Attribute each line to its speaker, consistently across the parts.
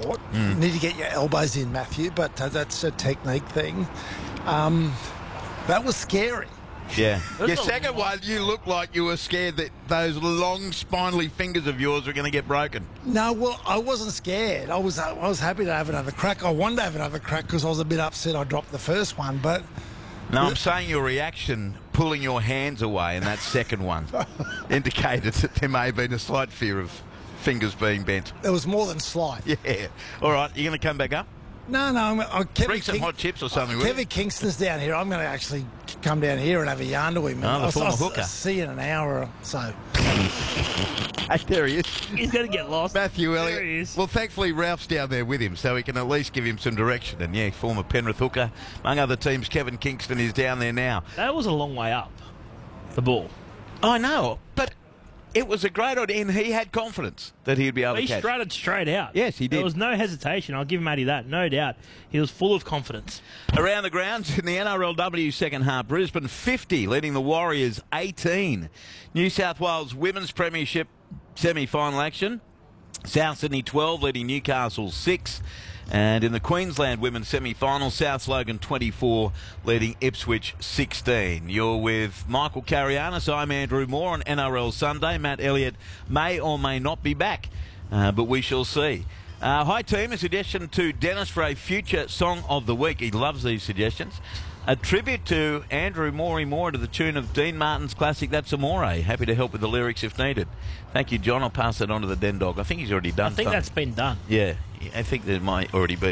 Speaker 1: short. You need to get your elbows in, Matthew, but that's a technique thing. That was scary.
Speaker 2: Yeah. Your second one, you looked like you were scared that those long, spindly fingers of yours were going to get broken.
Speaker 1: No, well, I wasn't scared. I was happy to have another crack. I wanted to have another crack because I was a bit upset I dropped the first one, but...
Speaker 2: No, I'm saying your reaction, pulling your hands away in that second one, indicated that there may have been a slight fear of fingers being bent.
Speaker 1: It was more than slight.
Speaker 2: Yeah. All right, you going to come back up?
Speaker 1: No,
Speaker 2: Bring some hot chips or something with you.
Speaker 1: Kevin Kingston's down here. I'm going to actually come down here and have a yarn to him.
Speaker 2: Oh, the former hooker.
Speaker 1: I'll see you in an hour or so.
Speaker 2: Hey, there he is.
Speaker 3: He's going to get lost.
Speaker 2: Matthew Elliott.
Speaker 3: There he is.
Speaker 2: Well, thankfully, Ralph's down there with him, so he can at least give him some direction. And, yeah, former Penrith hooker. Among other teams, Kevin Kingston is down there now.
Speaker 3: That was a long way up, the ball.
Speaker 2: I know, but it was a great idea, and he had confidence that he'd be able to
Speaker 3: He
Speaker 2: catch.
Speaker 3: strutted straight out.
Speaker 2: Yes, he did.
Speaker 3: There was no hesitation. I'll give Matty that, no doubt. He was full of confidence.
Speaker 2: Around the grounds in the NRLW second half, Brisbane 50, leading the Warriors 18. New South Wales Women's Premiership semi-final action. South Sydney 12, leading Newcastle 6. And in the Queensland Women's semi-final, South Logan 24, leading Ipswich 16. You're with Michael Carianis. I'm Andrew Moore on NRL Sunday. Matt Elliott may or may not be back, but we shall see. Hi, team. A suggestion to Dennis for a future Song of the Week. He loves these suggestions. A tribute to Andrew Moore to the tune of Dean Martin's classic That's Amore. Happy to help with the lyrics if needed. Thank you, John. I'll pass that on to the Den Dog. I think he's already done
Speaker 3: I think
Speaker 2: something.
Speaker 3: that's been done.
Speaker 2: Yeah, I think there might already be.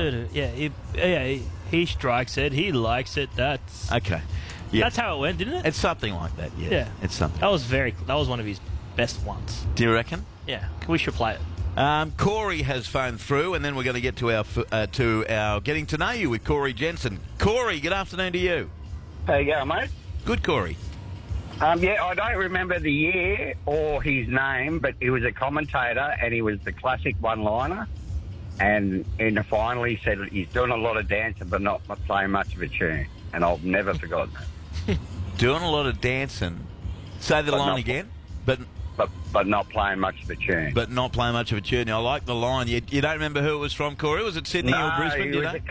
Speaker 3: He strikes it. He likes it. That's
Speaker 2: Okay. Yeah.
Speaker 3: That's how it went, didn't it?
Speaker 2: It's something like that, yeah.
Speaker 3: Yeah.
Speaker 2: It's something.
Speaker 3: That was one of his best ones.
Speaker 2: Do you reckon?
Speaker 3: Yeah. We should play it.
Speaker 2: Corey has phoned through, and then we're going to get to our Getting to Know You with Corey Jensen. Corey, good afternoon to you.
Speaker 4: How you going, mate?
Speaker 2: Good, Corey.
Speaker 4: Yeah, I don't remember the year or his name, but he was a commentator and he was the classic one-liner. And in the final, he said he's doing a lot of dancing but not playing much of a tune. And I've never forgotten that.
Speaker 2: Doing a lot of dancing. Say the line again.
Speaker 4: But not playing much of a tune.
Speaker 2: But not playing much of a tune. I like the line. You don't remember who it was from, Corey? Was it Sydney or Brisbane?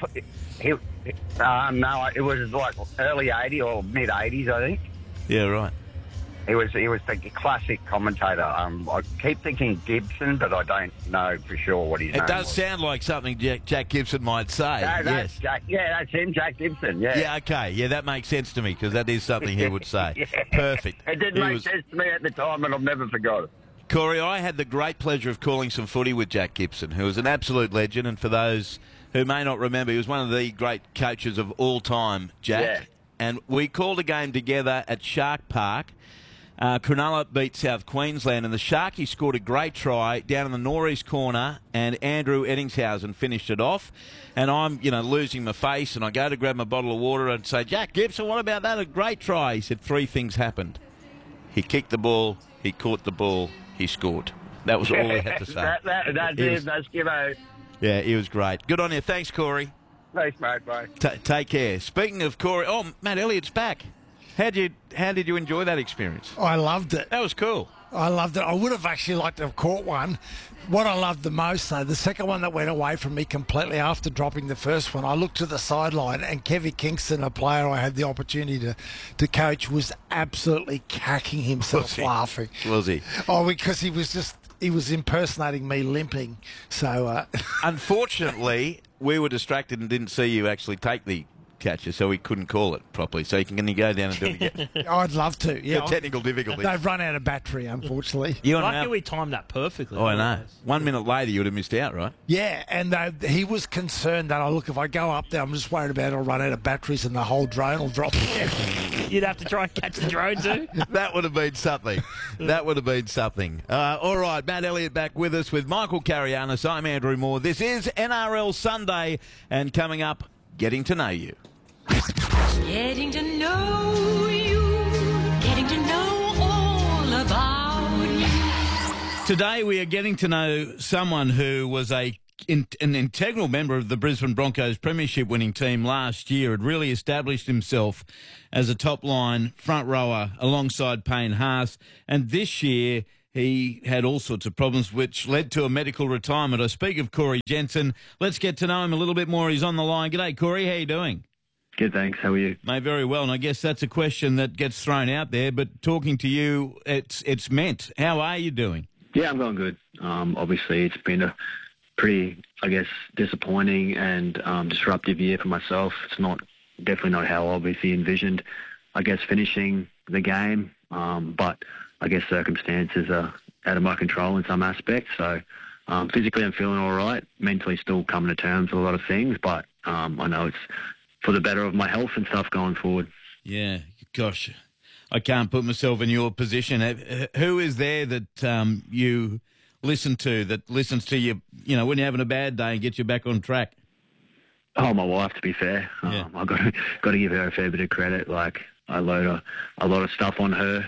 Speaker 4: No, it was like early 80s or mid-80s, I think.
Speaker 2: Yeah, right.
Speaker 4: He was the classic commentator. I keep thinking Gibson, but I don't know for sure what his name was.
Speaker 2: It does sound like something Jack Gibson might say.
Speaker 4: No, that's
Speaker 2: yes.
Speaker 4: Jack. Yeah, that's him, Jack Gibson. Yeah.
Speaker 2: Yeah, okay. Yeah, that makes sense to me because that is something he would say.
Speaker 4: Yeah.
Speaker 2: Perfect.
Speaker 4: It did make sense to me at the time, and I've never forgot it.
Speaker 2: Corey, I had the great pleasure of calling some footy with Jack Gibson, who was an absolute legend. And for those who may not remember, he was one of the great coaches of all time, Jack.
Speaker 4: Yeah.
Speaker 2: And we called a game together at Shark Park. Cronulla beat South Queensland, and the Sharkies scored a great try down in the northeast corner, and Andrew Eddingshausen finished it off. And I'm, losing my face, and I go to grab my bottle of water and say, Jack Gibson, what about that? A great try. He said 3 things happened. He kicked the ball, he caught the ball, he scored. That was all he had to say.
Speaker 4: That's Gibbo.
Speaker 2: Yeah, he was great. Good on you. Thanks, Corey.
Speaker 4: Thanks, mate. Bye.
Speaker 2: Take care. Speaking of Corey, Matt Elliott's back. How did you enjoy that experience?
Speaker 1: I loved it.
Speaker 2: That was cool.
Speaker 1: I loved it. I would have actually liked to have caught one. What I loved the most, though, the second one that went away from me completely after dropping the first one, I looked to the sideline and Kevin Kingston, a player I had the opportunity to coach, was absolutely cacking himself laughing.
Speaker 2: Was he?
Speaker 1: Oh, because he was impersonating me limping. So,
Speaker 2: unfortunately, we were distracted and didn't see you actually take the catcher, so we couldn't call it properly. So can you go down and do it again?
Speaker 1: I'd love to. Yeah,
Speaker 2: the technical difficulty.
Speaker 1: They've run out of battery, unfortunately.
Speaker 3: Lucky we timed that perfectly.
Speaker 2: Oh, I know. 1 minute later, you would have missed out, right?
Speaker 1: Yeah, and he was concerned that, if I go up there, I'm just worried about it'll run out of batteries and the whole drone will drop.
Speaker 3: You'd have to try and catch the drone too.
Speaker 2: That would have been something. All right, Matt Elliott back with us with Michael Carianis. I'm Andrew Moore. This is NRL Sunday, and coming up, Getting to Know You.
Speaker 5: Getting to know you, getting to know all about you.
Speaker 2: Today we are getting to know someone who was an integral member of the Brisbane Broncos premiership winning team last year. Had really established himself as a top-line front rower alongside Payne Haas. And this year he had all sorts of problems which led to a medical retirement. I speak of Corey Jensen. Let's get to know him a little bit more. He's on the line. G'day, Corey. How you doing?
Speaker 6: Good, thanks. How are you?
Speaker 2: Mate, very well. And I guess that's a question that gets thrown out there, but talking to you, it's meant. How are you doing?
Speaker 6: Yeah, I'm going good. Obviously, it's been a pretty, I guess, disappointing and disruptive year for myself. It's definitely not how I obviously envisioned, I guess, finishing the game. But I guess circumstances are out of my control in some aspects. So physically I'm feeling all right. Mentally still coming to terms with a lot of things, but I know it's for the better of my health and stuff going forward.
Speaker 2: Yeah, gosh, I can't put myself in your position. Who is there that you listen to, that listens to you, when you're having a bad day and gets you back on track?
Speaker 6: Oh, my wife, to be fair.
Speaker 2: Yeah.
Speaker 6: I've got to give her a fair bit of credit. Like, I load a lot of stuff on her.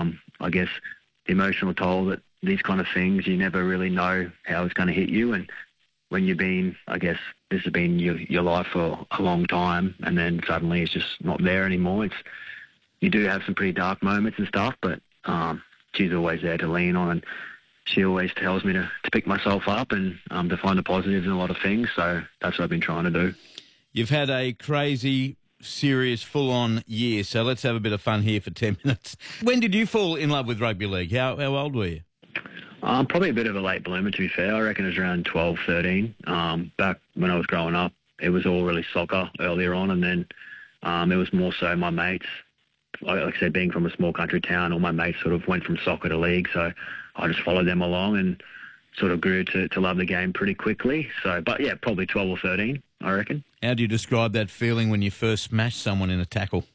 Speaker 6: I guess the emotional toll that these kind of things, you never really know how it's going to hit you. And when you've been, I guess, this has been your life for a long time, and then suddenly it's just not there anymore. You do have some pretty dark moments and stuff, but she's always there to lean on, and she always tells me to pick myself up and to find the positives in a lot of things. So that's what I've been trying to do.
Speaker 2: You've had a crazy, serious, full-on year, so let's have a bit of fun here for 10 minutes. When did you fall in love with rugby league? How old were you?
Speaker 6: Probably a bit of a late bloomer, to be fair. I reckon it was around 12, 13. Back when I was growing up, it was all really soccer earlier on, and then it was more so my mates. Like I said, being from a small country town, all my mates sort of went from soccer to league, so I just followed them along and sort of grew to love the game pretty quickly. So, but yeah, probably 12 or 13, I reckon.
Speaker 2: How do you describe that feeling when you first smashed someone in a tackle?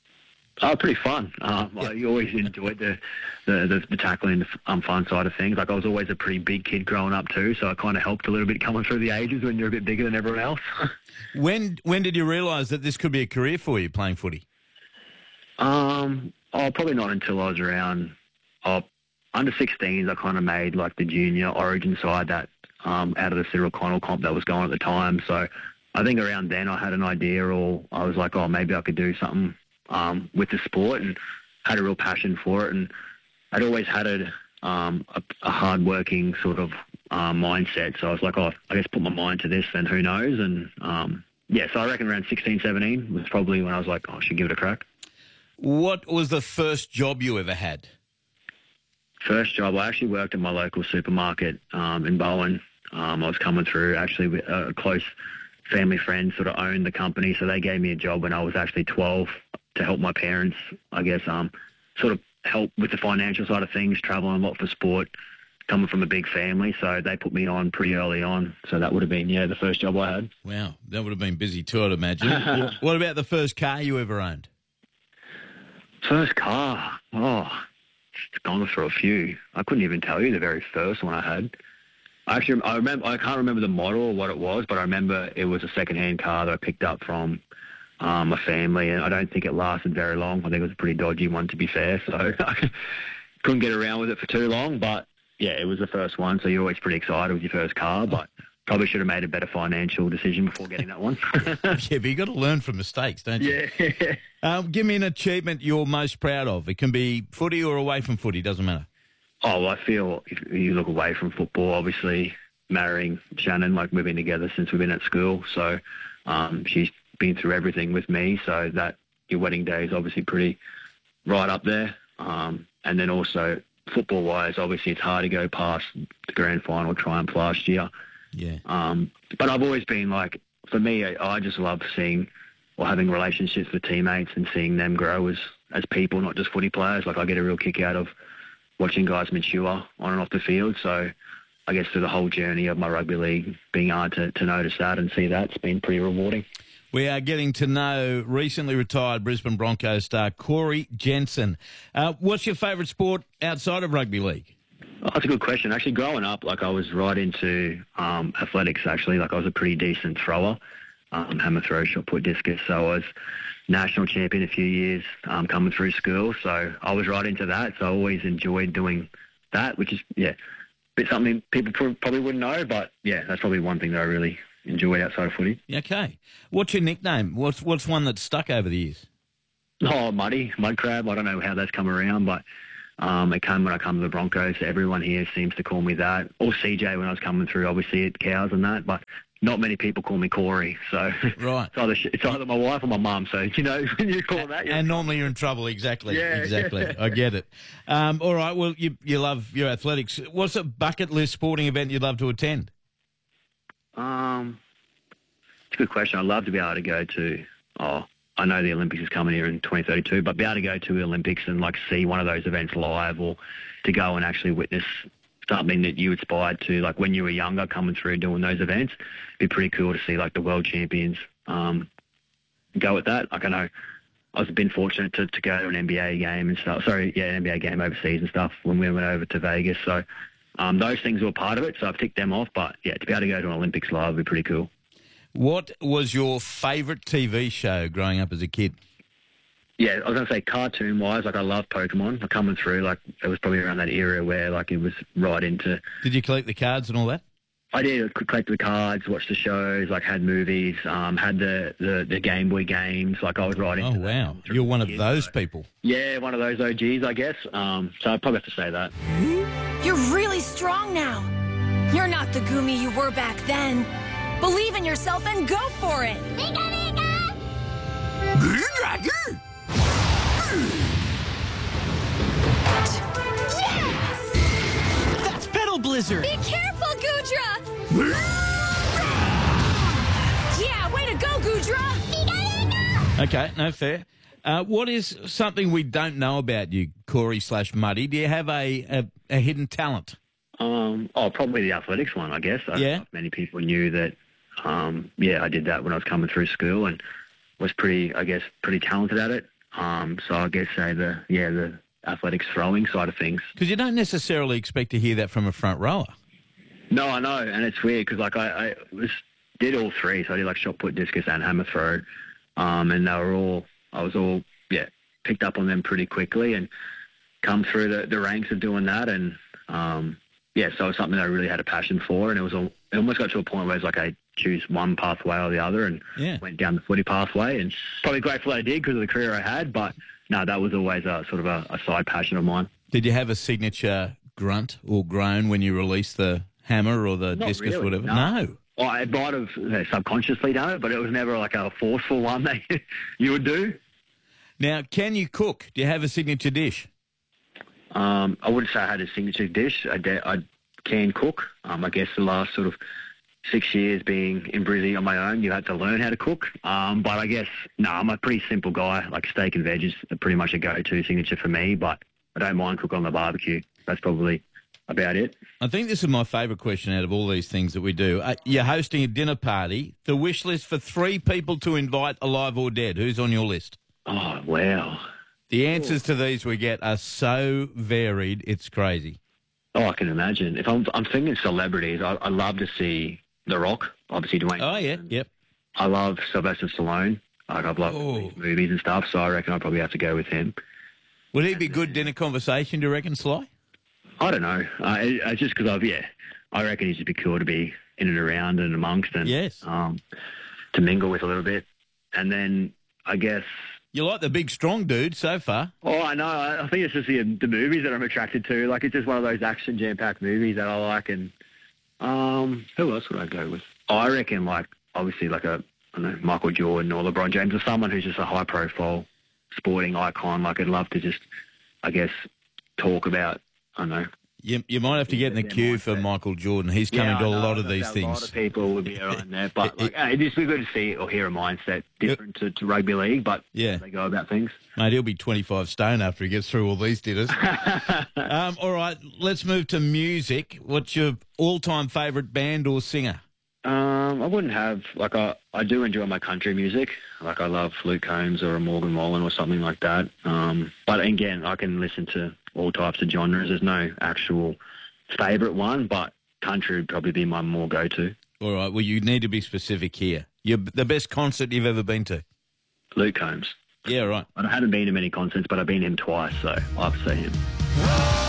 Speaker 6: Oh, pretty fun. I always enjoyed the tackling, the fun side of things. Like, I was always a pretty big kid growing up too, so it kind of helped a little bit coming through the ages when you're a bit bigger than everyone else.
Speaker 2: When did you realise that this could be a career for you, playing footy?
Speaker 6: Probably not until I was around under 16s. I kind of made like the junior origin side that out of the Cyril Connell comp that was going at the time. So I think around then I had an idea, or I was like, oh, maybe I could do something with the sport, and had a real passion for it. And I'd always had a hard-working sort of mindset. So I was like, oh, I guess put my mind to this, then who knows? And so I reckon around 16, 17 was probably when I was like, oh, I should give it a crack.
Speaker 2: What was the first job you ever had?
Speaker 6: First job, I actually worked at my local supermarket in Bowen. I was coming through, actually, with a close family friend sort of owned the company, so they gave me a job when I was actually 12 to help my parents, I guess, sort of help with the financial side of things, traveling a lot for sport, coming from a big family. So they put me on pretty early on. So that would have been, the first job I had.
Speaker 2: Wow, that would have been busy too, I'd imagine. What about the first car you ever owned?
Speaker 6: First car? Oh, it's gone through a few. I couldn't even tell you the very first one I had. Actually, I can't remember the model or what it was, but I remember it was a second-hand car that I picked up from my family, and I don't think it lasted very long. I think it was a pretty dodgy one, to be fair, so I couldn't get around with it for too long. But, yeah, it was the first one, so you're always pretty excited with your first car, but probably should have made a better financial decision before getting that one.
Speaker 2: Yeah, but you got to learn from mistakes, don't you?
Speaker 6: Yeah.
Speaker 2: Give me an achievement you're most proud of. It can be footy or away from footy, doesn't matter.
Speaker 6: Oh, well, I feel if you look away from football, obviously marrying Shannon, like we've been together since we've been at school. So she's been through everything with me. So that your wedding day is obviously pretty right up there. And then also football-wise, obviously it's hard to go past the grand final triumph last year.
Speaker 2: Yeah.
Speaker 6: But I've always been like, for me, I just love seeing or having relationships with teammates and seeing them grow as people, not just footy players. Like, I get a real kick out of watching guys mature on and off the field. So I guess through the whole journey of my rugby league, being able to notice that and see that, it's been pretty rewarding.
Speaker 2: We are getting to know recently retired Brisbane Broncos star Corey Jensen. What's your favourite sport outside of rugby league?
Speaker 6: Oh, that's a good question. Actually, growing up, like, I was right into athletics, actually. Like, I was a pretty decent thrower, hammer throw, shot put, discus. So I was national champion a few years coming through school. So I was right into that. So I always enjoyed doing that, which is, a bit something people probably wouldn't know. But, that's probably one thing that I really enjoyed outside of footy.
Speaker 2: Okay. What's your nickname? What's one that's stuck over the years?
Speaker 6: Oh, Muddy, Mud Crab. I don't know how that's come around, but When I come to the Broncos, everyone here seems to call me that. Or CJ when I was coming through, obviously at Cows and that, but not many people call me Corey. So
Speaker 2: Right.
Speaker 6: it's either my wife or my mum. So, when you call that.
Speaker 2: And normally you're in trouble. Exactly.
Speaker 6: Yeah.
Speaker 2: Exactly. I get it. All right. Well, you love your athletics. What's a bucket list sporting event you'd love to attend?
Speaker 6: It's a good question. I'd love to be able to go to, I know the Olympics is coming here in 2032, but be able to go to the Olympics and see one of those events live, or to go and actually witness something that you aspired to, like when you were younger, coming through doing those events. It'd be pretty cool to see the world champions go at that. I know I was been fortunate to go to an NBA game and stuff. An NBA game overseas and stuff when we went over to Vegas. So those things were part of it. So I've ticked them off. But yeah, to be able to go to an Olympics live would be pretty cool.
Speaker 2: What was your favourite TV show growing up as a kid?
Speaker 6: Yeah, I was going to say cartoon-wise, I love Pokemon. Coming through, it was probably around that era where, it was right into...
Speaker 2: Did you collect the cards and all that?
Speaker 6: I did. Collect the cards, watch the shows, had movies, had the Game Boy games. I was right into that.
Speaker 2: Oh, wow. You're one of those people.
Speaker 6: Yeah, one of those OGs, I guess. So I'd probably have to say that.
Speaker 7: You're really strong now. You're not the Goomy you were back then. Believe in yourself and go for it.
Speaker 8: That's Pedal Blizzard.
Speaker 7: Be careful, Goodra! Yeah, way to go, Goodra!
Speaker 2: Okay, no, fair. What is something we don't know about you, Corey/Muddy? Do you have a hidden talent?
Speaker 6: Probably the athletics one, I guess.
Speaker 2: Yeah.
Speaker 6: Many people knew that, I did that when I was coming through school and was pretty talented at it. So I guess the athletics throwing side of things.
Speaker 2: Because you don't necessarily expect to hear that from a front rower.
Speaker 6: No, I know, and it's weird because I did all three. So I did shot put, discus, and hammer throw, and I was all picked up on them pretty quickly and come through the ranks of doing that, and so it was something that I really had a passion for, and it almost got to a point where it's I choose one pathway or the other, and went down the footy pathway, and probably grateful that I did because of the career I had, but no, that was always a sort of a side passion of mine.
Speaker 2: Did you have a signature grunt or groan when you released the hammer or the
Speaker 6: Not
Speaker 2: discus
Speaker 6: really,
Speaker 2: or whatever?
Speaker 6: no. Well, I might have subconsciously done it, but it was never a forceful one that you would do.
Speaker 2: Now, can you cook? Do you have a signature dish?
Speaker 6: I wouldn't say I had a signature dish. I can cook. I guess the last sort of 6 years being in Brizzy on my own, you had to learn how to cook. But I guess, I'm a pretty simple guy. Steak and veg is pretty much a go-to signature for me, but I don't mind cooking on the barbecue. That's probably about it.
Speaker 2: I think this is my favourite question out of all these things that we do. You're hosting a dinner party. The wish list for 3 people to invite, alive or dead. Who's on your list?
Speaker 6: Oh, wow.
Speaker 2: The answers to these we get are so varied, it's crazy.
Speaker 6: Oh, I can imagine. If I'm thinking celebrities, I love to see The Rock, obviously Dwayne.
Speaker 2: Oh, yeah, yep.
Speaker 6: I love Sylvester Stallone. I've loved his movies and stuff, so I reckon I'd probably have to go with him.
Speaker 2: Would he be good dinner conversation, do you reckon, Sly?
Speaker 6: I don't know. It's just because I reckon he'd just be cool to be in and around and amongst and
Speaker 2: yes.
Speaker 6: To mingle with a little bit. And then I guess...
Speaker 2: You like the big, strong dude so far.
Speaker 6: Oh, I know. I think it's just the movies that I'm attracted to. It's just one of those action jam-packed movies that I like. And who else would I go with? I reckon, obviously, Michael Jordan or LeBron James or someone who's just a high-profile sporting icon. I'd love to just, I guess, talk about, I don't know.
Speaker 2: You might have to get in the queue for Michael Jordan. He's coming to a lot of these things.
Speaker 6: A lot of people would be around there. But it'd just be good to see or hear a mindset different to rugby league, but they go about things.
Speaker 2: Mate, he'll be 25 stone after he gets through all these dinners. All right, let's move to music. What's your all-time favourite band or singer?
Speaker 6: I wouldn't have, I do enjoy my country music. I love Luke Combs or a Morgan Wallen or something like that. But again, I can listen to all types of genres. There's no actual favourite one, but country would probably be my more go-to.
Speaker 2: All right, well, you need to be specific here. The best concert you've ever been to?
Speaker 6: Luke Combs.
Speaker 2: Yeah, right.
Speaker 6: I haven't been to many concerts, but I've been to him twice, so I've seen him.